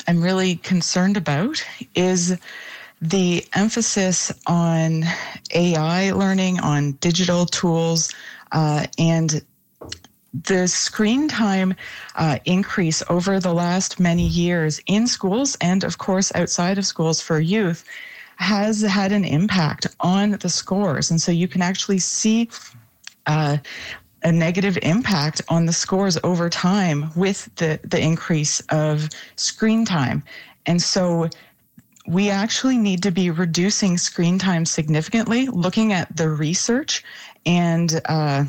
I'm really concerned about is the emphasis on AI learning, on digital tools, and the screen time increase over the last many years in schools and, of course, outside of schools for youth has had an impact on the scores. And so you can actually see a negative impact on the scores over time with the increase of screen time. And so we actually need to be reducing screen time significantly, looking at the research and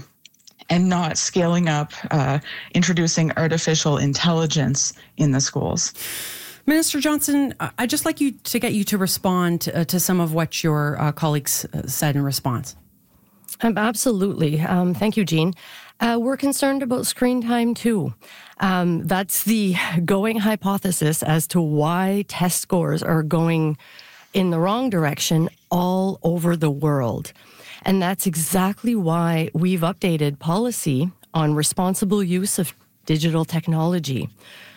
not scaling up, introducing artificial intelligence in the schools. Minister Johnson, I'd just like to get you to respond to some of what your colleagues said in response. Absolutely. Thank you, Jean. We're concerned about screen time too. That's the going hypothesis as to why test scores are going in the wrong direction all over the world. And that's exactly why we've updated policy on responsible use of digital technology.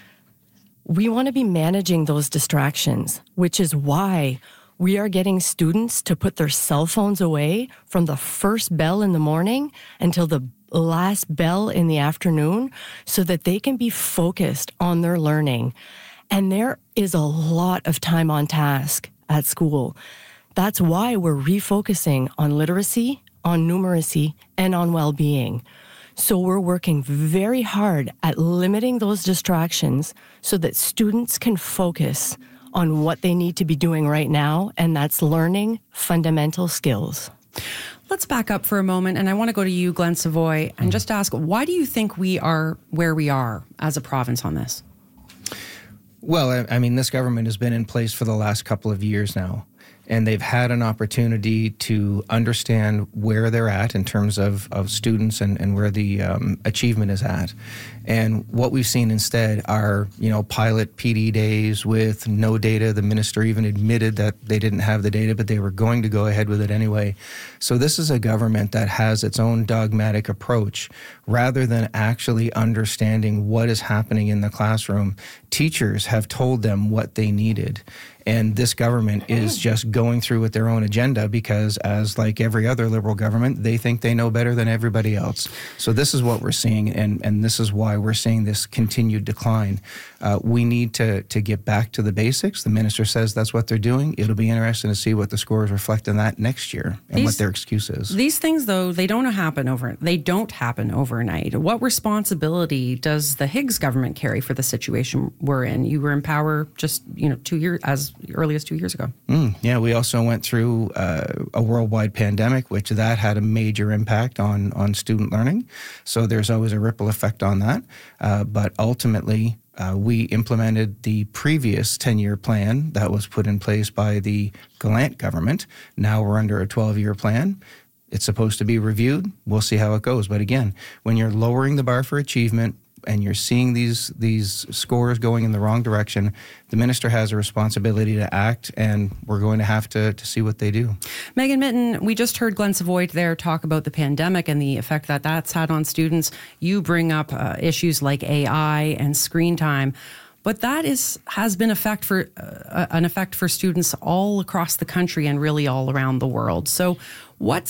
We want to be managing those distractions, which is why we are getting students to put their cell phones away from the first bell in the morning until the last bell in the afternoon so that they can be focused on their learning. And there is a lot of time on task at school. That's why we're refocusing on literacy, on numeracy, and on well-being. So we're working very hard at limiting those distractions so that students can focus on what they need to be doing right now, and that's learning fundamental skills. Let's back up for a moment, and I want to go to you, Glenn Savoy, and just ask, why do you think we are where we are as a province on this? Well, I mean, this government has been in place for the last couple of years now, and they've had an opportunity to understand where they're at in terms of students and where the achievement is at. And what we've seen instead are, pilot PD days with no data. The minister even admitted that they didn't have the data, but they were going to go ahead with it anyway. So this is a government that has its own dogmatic approach rather than actually understanding what is happening in the classroom. Teachers have told them what they needed. And this government is just going through with their own agenda because, as like every other Liberal government, they think they know better than everybody else. So this is what we're seeing, and this is why we're seeing this continued decline. We need to get back to the basics. The minister says that's what they're doing. It'll be interesting to see what the scores reflect on that next year and what their excuse is. These things, though, they don't happen overnight. What responsibility does the Higgs government carry for the situation we're in? You were in power just 2 years, as early as 2 years ago. Yeah, we also went through a worldwide pandemic, which that had a major impact on student learning. So there's always a ripple effect on that. But ultimately, we implemented the previous 10-year plan that was put in place by the Gallant government. Now we're under a 12-year plan. It's supposed to be reviewed. We'll see how it goes. But again, when you're lowering the bar for achievement and you're seeing these scores going in the wrong direction, the minister has a responsibility to act, and we're going to have to see what they do. Megan Mitton, we just heard Glenn Savoy there talk about the pandemic and the effect that that's had on students. You bring up issues like AI and screen time. But that has been an effect for students all across the country and really all around the world. So what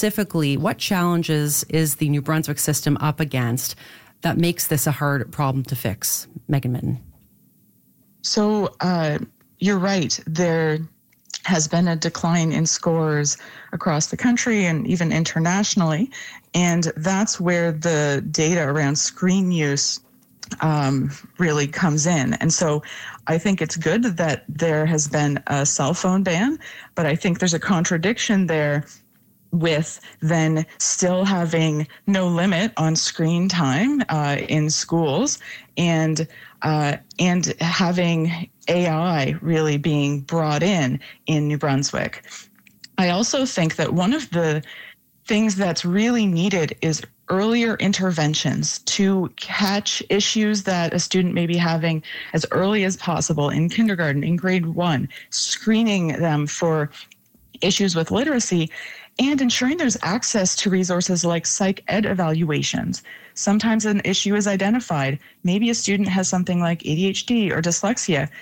challenges is the New Brunswick system up against that makes this a hard problem to fix? Megan Mitton. So you're right. There has been a decline in scores across the country and even internationally. And that's where the data around screen use really comes in. And so I think it's good that there has been a cell phone ban, but I think there's a contradiction there with then still having no limit on screen time in schools and having AI really being brought in New Brunswick. I also think that one of the things that's really needed is earlier interventions to catch issues that a student may be having as early as possible in kindergarten, in grade 1, screening them for issues with literacy, and ensuring there's access to resources like psych ed evaluations. Sometimes an issue is identified. Maybe a student has something like ADHD or dyslexia,